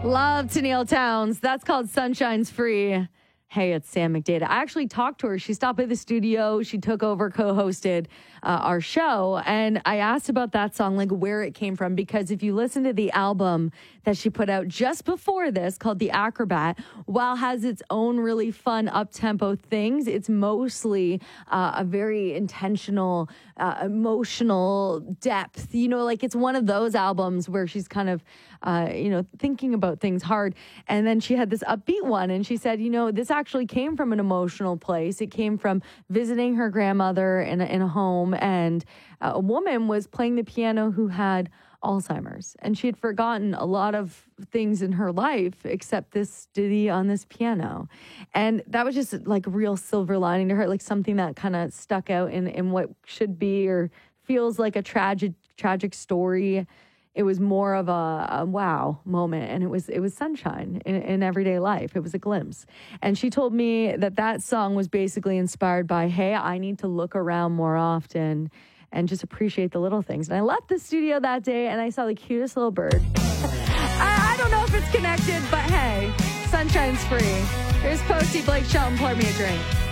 Love Tennille Townes. That's called Sunshine's Free. Hey, it's Sam McDade. I actually talked to her. She stopped by the studio. She took over, co-hosted our show. And I asked about that song, like where it came from. Because if you listen to the album that she put out just before this called The Acrobat, while has its own really fun up-tempo things, it's mostly a very intentional, emotional depth. You know, like it's one of those albums where she's kind of, thinking about things hard. And then she had this upbeat one. And she said, this actually came from an emotional place. It came from visiting her grandmother in a home, and a woman was playing the piano who had Alzheimer's, and she had forgotten a lot of things in her life except this ditty on this piano. And that was just like a real silver lining to her, like something that kind of stuck out in what should be or feels like a tragic story. It was more of a wow moment, and it was sunshine in everyday life. It was a glimpse. And she told me that song was basically inspired by, hey, I need to look around more often and just appreciate the little things. And I left the studio that day, and I saw the cutest little bird. I don't know if it's connected, but hey, sunshine's free. Here's Posty, Blake Shelton, pour me a drink.